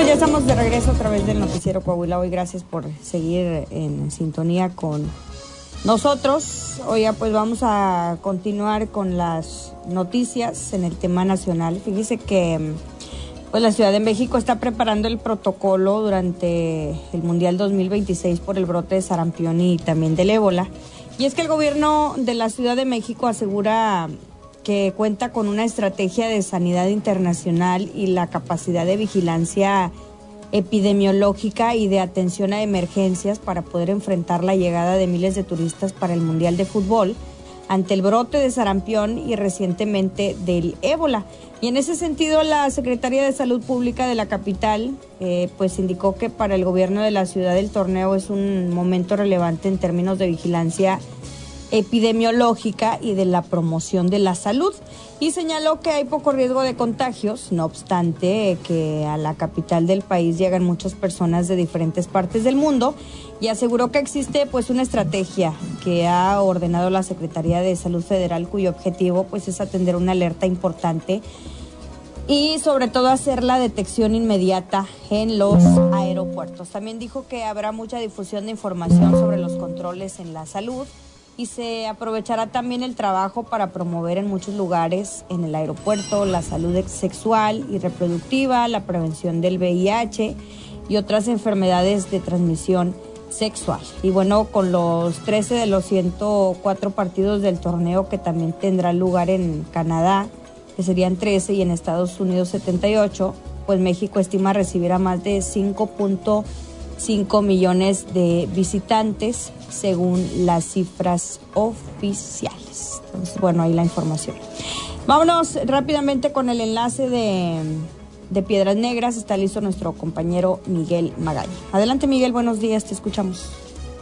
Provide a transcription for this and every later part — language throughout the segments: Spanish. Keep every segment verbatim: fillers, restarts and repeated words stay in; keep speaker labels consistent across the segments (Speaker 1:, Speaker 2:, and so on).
Speaker 1: Ya estamos de regreso a través del Noticiero Coahuila Hoy. Gracias por seguir en sintonía con nosotros. Hoy ya pues vamos a continuar con las noticias en el tema nacional. Fíjese que pues la Ciudad de México está preparando el protocolo durante el Mundial dos mil veintiséis por el brote de sarampión y también del ébola. Y es que el gobierno de la Ciudad de México asegura que cuenta con una estrategia de sanidad internacional y la capacidad de vigilancia epidemiológica y de atención a emergencias para poder enfrentar la llegada de miles de turistas para el Mundial de Fútbol ante el brote de sarampión y recientemente del ébola. Y en ese sentido, la Secretaría de Salud Pública de la capital eh, pues indicó que para el gobierno de la ciudad el torneo es un momento relevante en términos de vigilancia epidemiológica y de la promoción de la salud, y señaló que hay poco riesgo de contagios, no obstante que a la capital del país llegan muchas personas de diferentes partes del mundo, y aseguró que existe pues una estrategia que ha ordenado la Secretaría de Salud Federal, cuyo objetivo pues es atender una alerta importante y sobre todo hacer la detección inmediata en los aeropuertos. También dijo que habrá mucha difusión de información sobre los controles en la salud y se aprovechará también el trabajo para promover en muchos lugares en el aeropuerto la salud sexual y reproductiva, la prevención del V I H y otras enfermedades de transmisión sexual. Y bueno, con los trece de los ciento cuatro partidos del torneo que también tendrá lugar en Canadá, que serían trece, y en Estados Unidos setenta y ocho, pues México estima recibir a más de cinco punto cinco millones de visitantes, según las cifras oficiales. Entonces, bueno, ahí la información. Vámonos rápidamente con el enlace de, de Piedras Negras. Está listo nuestro compañero Miguel Magaña. Adelante, Miguel, buenos días, te escuchamos.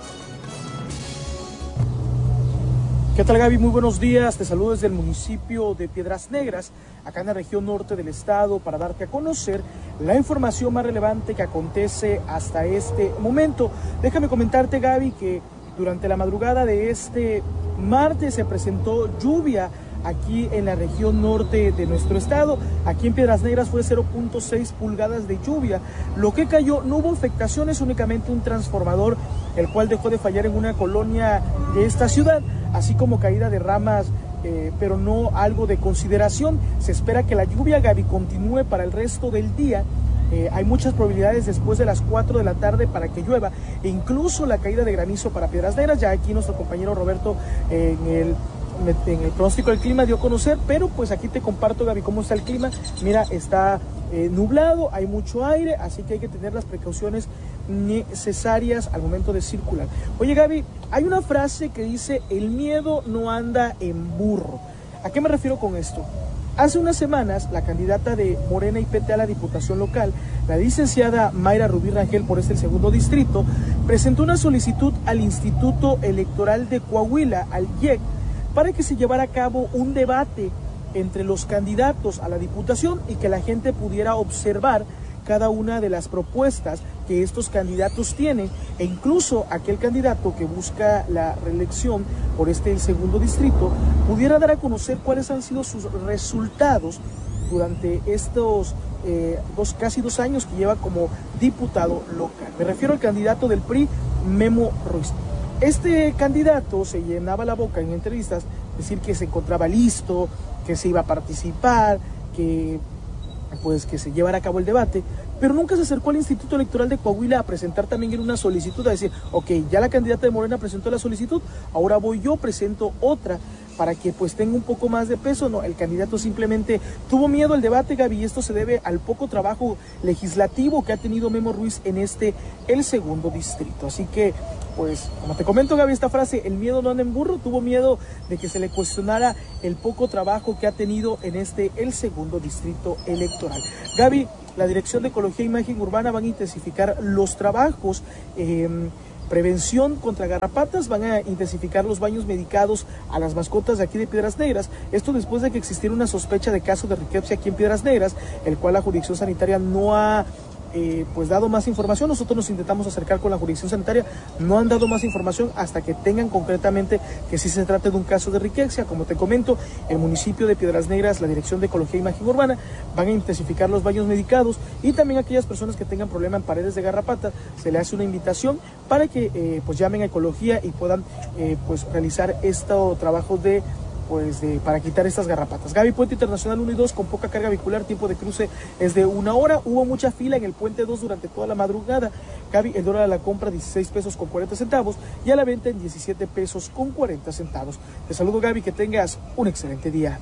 Speaker 2: ¿Qué tal, Gaby? Muy buenos días, te saludo desde el municipio de Piedras Negras, acá en la región norte del estado, para darte a conocer la información más relevante que acontece hasta este momento. Déjame comentarte, Gaby, que durante la madrugada de este martes se presentó lluvia aquí en la región norte de nuestro estado. Aquí en Piedras Negras fue cero punto seis pulgadas de lluvia. Lo que cayó, no hubo afectaciones, únicamente un transformador, el cual dejó de fallar en una colonia de esta ciudad, así como caída de ramas, eh, pero no algo de consideración. Se espera que la lluvia, Gaby, continúe para el resto del día. Eh, hay muchas probabilidades después de las cuatro de la tarde para que llueva, e incluso la caída de granizo para Piedras Negras. Ya aquí nuestro compañero Roberto eh, en el en el pronóstico del clima dio a conocer, pero pues aquí te comparto, Gaby, cómo está el clima. Mira, está eh, nublado, hay mucho aire, así que hay que tener las precauciones necesarias al momento de circular. Oye, Gaby, hay una frase que dice: el miedo no anda en burro. ¿A qué me refiero con esto? Hace unas semanas, la candidata de Morena y P T a la Diputación Local, la licenciada Mayra Rubí Rangel, por este el segundo distrito, presentó una solicitud al Instituto Electoral de Coahuila, al I E C, para que se llevara a cabo un debate entre los candidatos a la Diputación y que la gente pudiera observar cada una de las propuestas que estos candidatos tienen, e incluso aquel candidato que busca la reelección por este el segundo distrito pudiera dar a conocer cuáles han sido sus resultados durante estos eh, dos, casi dos años que lleva como diputado local. Me refiero al candidato del P R I, Memo Ruiz. Este candidato se llenaba la boca en entrevistas, decir que se encontraba listo, que se iba a participar, que pues que se llevara a cabo el debate, pero nunca se acercó al Instituto Electoral de Coahuila a presentar también una solicitud, a decir, ok, ya la candidata de Morena presentó la solicitud, ahora voy yo, presento otra, para que pues tenga un poco más de peso. No, el candidato simplemente tuvo miedo al debate, Gaby, y esto se debe al poco trabajo legislativo que ha tenido Memo Ruiz en este, el segundo distrito. Así que, pues, como te comento, Gaby, esta frase, el miedo no anda en burro, tuvo miedo de que se le cuestionara el poco trabajo que ha tenido en este, el segundo distrito electoral. Gaby, la Dirección de Ecología e Imagen Urbana van a intensificar los trabajos, eh, prevención contra garrapatas, van a intensificar los baños medicados a las mascotas de aquí de Piedras Negras. Esto después de que existiera una sospecha de caso de rickettsia aquí en Piedras Negras, el cual la jurisdicción sanitaria no ha eh, pues dado más información. Nosotros nos intentamos acercar con la jurisdicción sanitaria, no han dado más información hasta que tengan concretamente que sí se trate de un caso de riqueza. Como te comento, el municipio de Piedras Negras, la Dirección de Ecología e Imagen Urbana, van a intensificar los baños medicados, y también a aquellas personas que tengan problema en paredes de garrapata, se le hace una invitación para que eh, pues llamen a Ecología y puedan eh, pues realizar este trabajo de pues de, para quitar estas garrapatas. Gaby, Puente Internacional uno y dos con poca carga vehicular, tiempo de cruce es de una hora, hubo mucha fila en el Puente dos durante toda la madrugada. Gaby, el dólar a la compra dieciséis pesos con cuarenta centavos y a la venta en diecisiete pesos con cuarenta centavos. Te saludo, Gaby, que tengas un excelente día.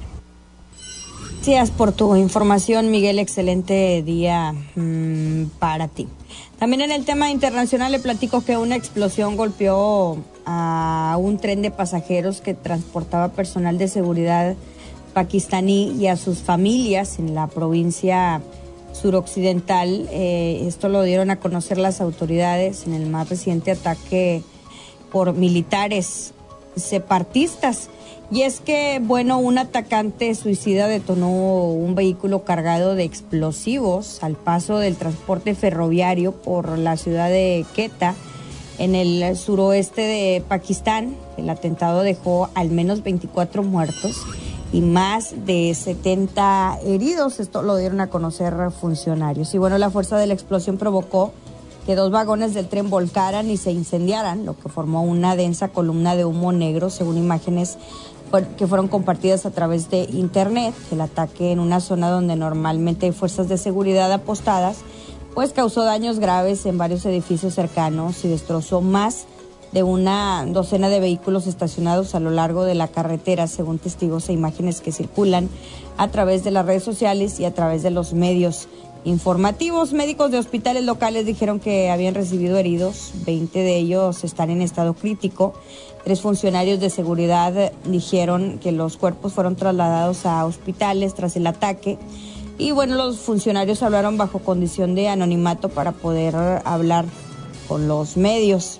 Speaker 1: Gracias por tu información, Miguel, excelente día mmm, para ti. También en el tema internacional le platico que una explosión golpeó a un tren de pasajeros que transportaba personal de seguridad pakistaní y a sus familias en la provincia suroccidental. Eh, esto lo dieron a conocer las autoridades en el más reciente ataque por militares separatistas. Y es que, bueno, un atacante suicida detonó un vehículo cargado de explosivos al paso del transporte ferroviario por la ciudad de Quetta, en el suroeste de Pakistán. El atentado dejó al menos veinticuatro muertos y más de setenta heridos. Esto lo dieron a conocer funcionarios. Y bueno, la fuerza de la explosión provocó que dos vagones del tren volcaran y se incendiaran, lo que formó una densa columna de humo negro, según imágenes que fueron compartidas a través de internet. El ataque en una zona donde normalmente hay fuerzas de seguridad apostadas, pues causó daños graves en varios edificios cercanos y destrozó más de una docena de vehículos estacionados a lo largo de la carretera, según testigos e imágenes que circulan a través de las redes sociales y a través de los medios informativos. Médicos de hospitales locales dijeron que habían recibido heridos, veinte de ellos están en estado crítico. Tres funcionarios de seguridad dijeron que los cuerpos fueron trasladados a hospitales tras el ataque. Y bueno, los funcionarios hablaron bajo condición de anonimato para poder hablar con los medios.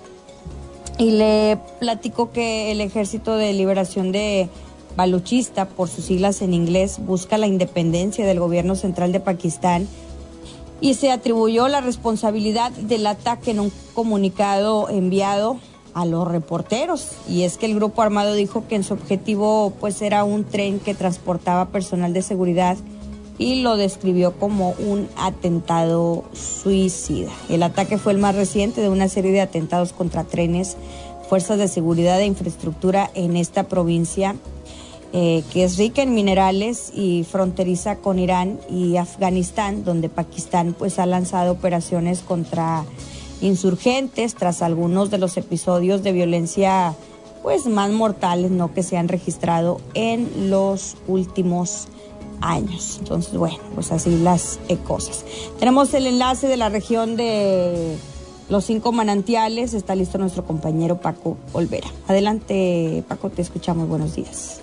Speaker 1: Y le platico que el Ejército de Liberación de Baluchista, por sus siglas en inglés, busca la independencia del gobierno central de Pakistán y se atribuyó la responsabilidad del ataque en un comunicado enviado a los reporteros. Y es que el grupo armado dijo que en su objetivo pues era un tren que transportaba personal de seguridad y lo describió como un atentado suicida. El ataque fue el más reciente de una serie de atentados contra trenes, fuerzas de seguridad e infraestructura en esta provincia eh, que es rica en minerales y fronteriza con Irán y Afganistán, donde Pakistán pues ha lanzado operaciones contra insurgentes tras algunos de los episodios de violencia pues más mortales, ¿no?, que se han registrado en los últimos años. Entonces, bueno, pues así las eh, cosas. Tenemos el enlace de la región de los cinco manantiales. Está listo nuestro compañero Paco Olvera. Adelante, Paco, te escuchamos. Buenos días.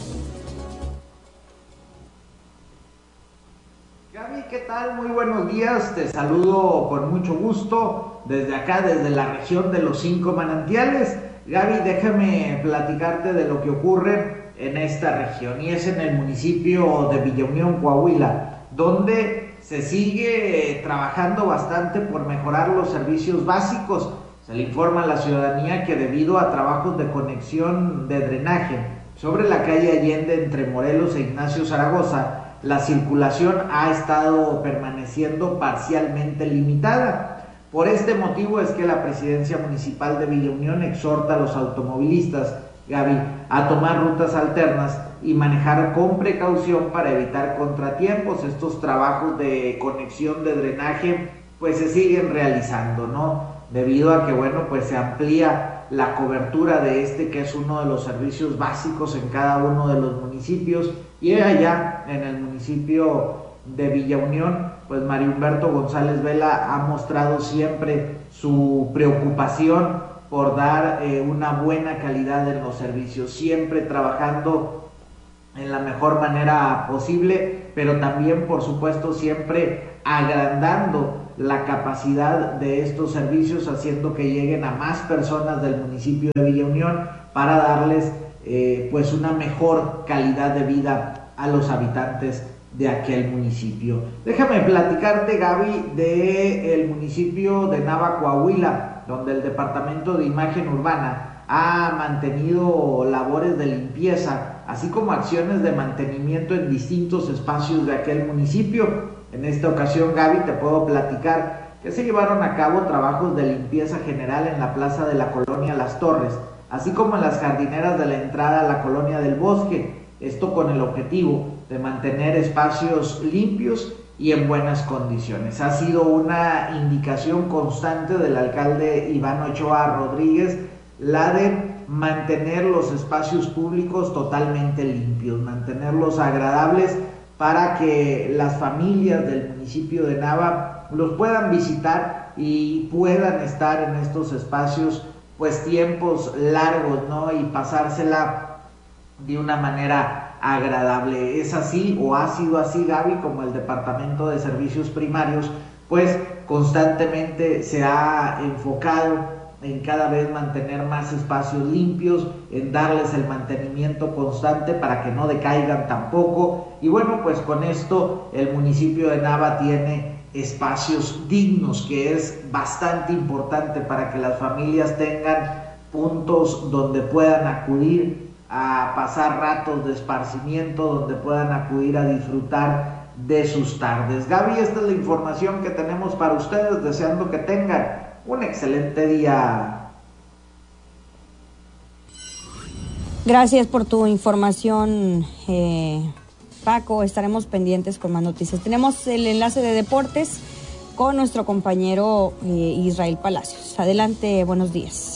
Speaker 3: Gaby, ¿qué tal? Muy buenos días. Te saludo con mucho gusto desde acá, desde la región de los cinco manantiales. Gaby, déjame platicarte de lo que ocurre en esta región, y es en el municipio de Villa Unión, Coahuila, donde se sigue trabajando bastante por mejorar los servicios básicos. Se le informa a la ciudadanía que debido a trabajos de conexión de drenaje sobre la calle Allende entre Morelos e Ignacio Zaragoza, la circulación ha estado permaneciendo parcialmente limitada. Por este motivo es que la Presidencia Municipal de Villa Unión exhorta a los automovilistas, Gaby, a tomar rutas alternas y manejar con precaución para evitar contratiempos. Estos trabajos de conexión de drenaje pues se siguen realizando, ¿no? Debido a que, bueno, pues se amplía la cobertura de este, que es uno de los servicios básicos en cada uno de los municipios. Y allá en el municipio de Villa Unión, pues Mario Humberto González Vela ha mostrado siempre su preocupación por dar eh, una buena calidad en los servicios, siempre trabajando en la mejor manera posible, pero también, por supuesto, siempre agrandando la capacidad de estos servicios, haciendo que lleguen a más personas del municipio de Villa Unión para darles eh, pues una mejor calidad de vida a los habitantes de aquel municipio. Déjame platicarte, Gaby, del municipio de Nava, Coahuila, donde el Departamento de Imagen Urbana ha mantenido labores de limpieza, así como acciones de mantenimiento en distintos espacios de aquel municipio. En esta ocasión, Gaby, te puedo platicar que se llevaron a cabo trabajos de limpieza general en la plaza de la colonia Las Torres, así como en las jardineras de la entrada a la colonia del Bosque, esto con el objetivo de mantener espacios limpios y en buenas condiciones. Ha sido una indicación constante del alcalde Iván Ochoa Rodríguez la de mantener los espacios públicos totalmente limpios, mantenerlos agradables para que las familias del municipio de Nava los puedan visitar y puedan estar en estos espacios pues tiempos largos, ¿no? Y pasársela de una manera agradable. Es así o ha sido así, Gaby, como el Departamento de Servicios Primarios pues constantemente se ha enfocado en cada vez mantener más espacios limpios, en darles el mantenimiento constante para que no decaigan tampoco. Y bueno, pues con esto el municipio de Nava tiene espacios dignos, que es bastante importante para que las familias tengan puntos donde puedan acudir a pasar ratos de esparcimiento, donde puedan acudir a disfrutar de sus tardes. Gaby, esta es la información que tenemos para ustedes, deseando que tengan un excelente día.
Speaker 1: Gracias por tu información, eh, Paco. Estaremos pendientes con más noticias. Tenemos el enlace de deportes con nuestro compañero eh, Israel Palacios. Adelante, buenos días.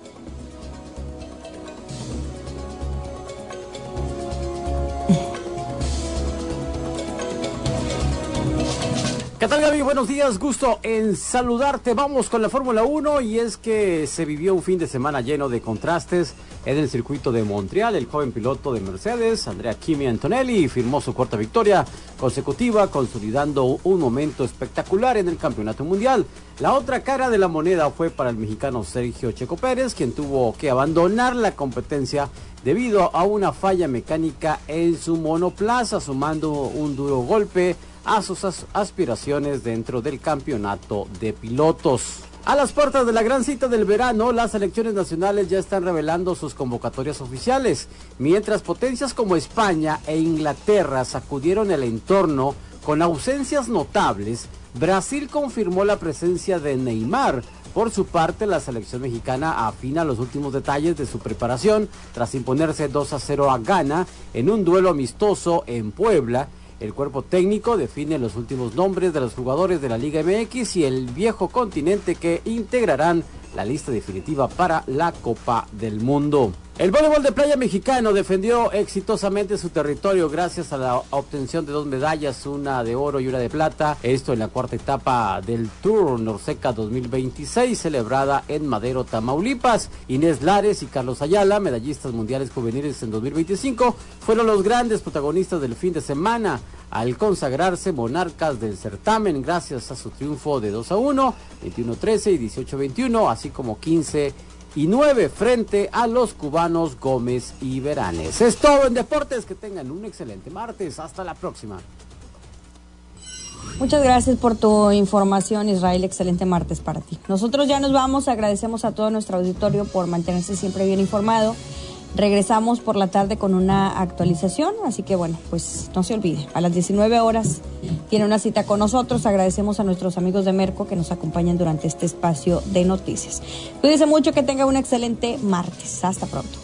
Speaker 4: ¿Qué tal, Gaby? Buenos días, gusto en saludarte. Vamos con la Fórmula uno y es que se vivió un fin de semana lleno de contrastes en el circuito de Montreal. El joven piloto de Mercedes, Andrea Kimi Antonelli, firmó su cuarta victoria consecutiva, consolidando un momento espectacular en el campeonato mundial. La otra cara de la moneda fue para el mexicano Sergio Checo Pérez, quien tuvo que abandonar la competencia debido a una falla mecánica en su monoplaza, sumando un duro golpe a sus aspiraciones dentro del campeonato de pilotos. A las puertas de la gran cita del verano, las selecciones nacionales ya están revelando sus convocatorias oficiales, mientras potencias como España e Inglaterra sacudieron el entorno con ausencias notables. Brasil confirmó la presencia de Neymar. Por su parte, la selección mexicana afina los últimos detalles de su preparación tras imponerse dos a cero a Ghana en un duelo amistoso en Puebla. El cuerpo técnico define los últimos nombres de los jugadores de la Liga M X y el viejo continente que integrarán la lista definitiva para la Copa del Mundo. El voleibol de playa mexicano defendió exitosamente su territorio gracias a la obtención de dos medallas, una de oro y una de plata. Esto en la cuarta etapa del Tour Norseca dos mil veintiséis, celebrada en Madero, Tamaulipas. Inés Lares y Carlos Ayala, medallistas mundiales juveniles en dos mil veinticinco, fueron los grandes protagonistas del fin de semana, al consagrarse monarcas del certamen gracias a su triunfo de dos a uno, veintiuno a trece y dieciocho a veintiuno, así como quince y nueve frente a los cubanos Gómez y Veranes. Es todo en deportes, que tengan un excelente martes, hasta la próxima.
Speaker 1: Muchas gracias por tu información, Israel, excelente martes para ti. Nosotros ya nos vamos, agradecemos a todo nuestro auditorio por mantenerse siempre bien informado. Regresamos por la tarde con una actualización, así que bueno, pues no se olvide, a las diecinueve horas tiene una cita con nosotros. Agradecemos a nuestros amigos de Merco que nos acompañan durante este espacio de noticias. Cuídense mucho, que tenga un excelente martes. Hasta pronto.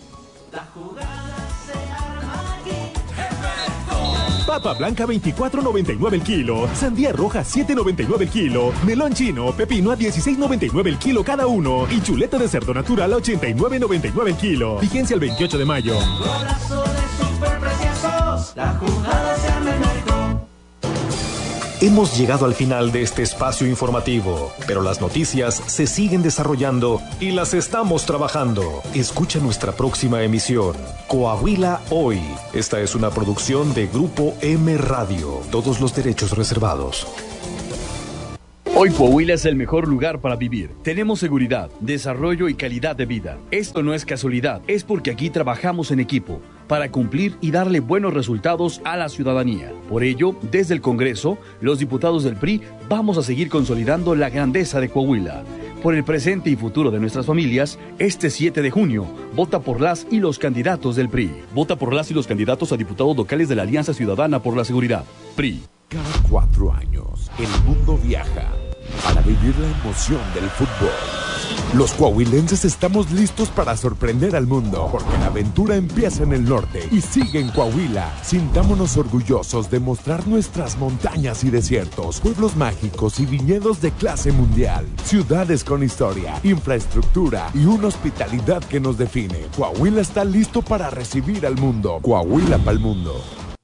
Speaker 5: Papa blanca veinticuatro noventa y nueve el kilo, sandía roja siete noventa y nueve el kilo, melón chino, pepino a dieciséis noventa y nueve el kilo cada uno y chuleta de cerdo natural a ochenta y nueve noventa y nueve el kilo. Vigencia el veintiocho de mayo.
Speaker 6: Golazo de superpreciosos, la jugada se arma en Merco.
Speaker 5: Hemos llegado al final de este espacio informativo, pero las noticias se siguen desarrollando y las estamos trabajando. Escucha nuestra próxima emisión, Coahuila Hoy. Esta es una producción de Grupo M Radio. Todos los derechos reservados.
Speaker 7: Hoy Coahuila es el mejor lugar para vivir. Tenemos seguridad, desarrollo y calidad de vida. Esto no es casualidad, es porque aquí trabajamos en equipo. para cumplir y darle buenos resultados a la ciudadanía. Por ello, desde el Congreso, los diputados del P R I vamos a seguir consolidando la grandeza de Coahuila. Por el presente y futuro de nuestras familias, este siete de junio, vota por las y los candidatos del P R I. Vota por las y los candidatos a diputados locales de la Alianza Ciudadana por la Seguridad. P R I.
Speaker 8: Cada cuatro años, el mundo viaja para vivir la emoción del fútbol. Los coahuilenses estamos listos para sorprender al mundo, porque la aventura empieza en el norte y sigue en Coahuila. Sintámonos orgullosos de mostrar nuestras montañas y desiertos, pueblos mágicos y viñedos de clase mundial, ciudades con historia, infraestructura y una hospitalidad que nos define. Coahuila está listo para recibir al mundo. Coahuila pa'l mundo.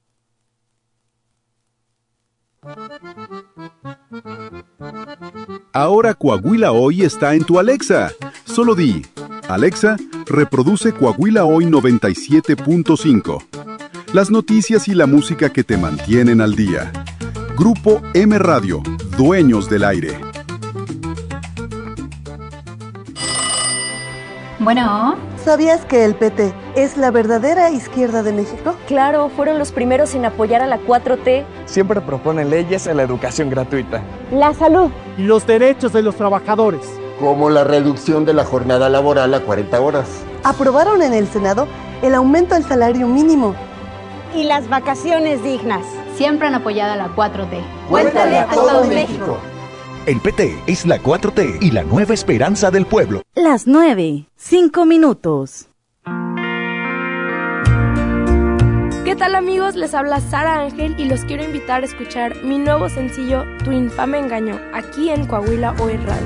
Speaker 9: Ahora Coahuila Hoy está en tu Alexa. Solo di, Alexa, reproduce Coahuila Hoy noventa y siete punto cinco. Las noticias y la música que te mantienen al día. Grupo M Radio, dueños del aire.
Speaker 10: Bueno,
Speaker 11: ¿sabías que el P T es la verdadera izquierda de México?
Speaker 10: Claro, fueron los primeros en apoyar a la cuatro T.
Speaker 12: Siempre proponen leyes en la educación gratuita,
Speaker 10: la salud
Speaker 2: y los derechos de los trabajadores,
Speaker 13: como la reducción de la jornada laboral a cuarenta horas.
Speaker 11: Aprobaron en el Senado el aumento al salario mínimo
Speaker 1: y las vacaciones dignas.
Speaker 10: Siempre han apoyado a la cuatro T.
Speaker 11: Cuéntale a todo México.
Speaker 14: El P T es la cuatro T y la nueva esperanza del pueblo.
Speaker 15: Las nueve, cinco minutos.
Speaker 16: ¿Qué tal, amigos? Les habla Sara Ángel y los quiero invitar a escuchar mi nuevo sencillo Tu infame engaño, aquí en Coahuila Hoy Radio.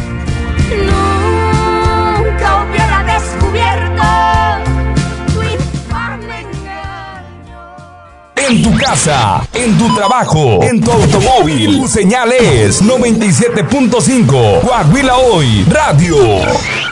Speaker 6: Nunca hubiera descubierto tu infame engaño.
Speaker 17: En tu casa, en tu trabajo, en tu automóvil, tu señal es noventa y siete punto cinco Coahuila Hoy Radio.